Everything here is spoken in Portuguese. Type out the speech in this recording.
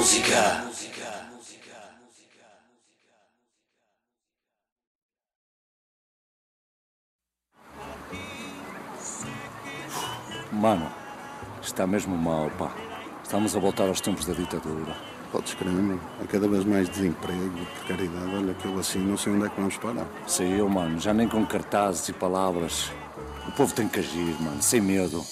música. Mano, está mesmo mal, pá. Estamos a voltar aos tempos da ditadura. Podes crer em mim. Há cada vez mais desemprego, precariedade. Olha, aquilo assim, não sei onde é que vamos parar. Sei eu, mano. Já nem com cartazes e palavras. O povo tem que agir, mano, sem medo.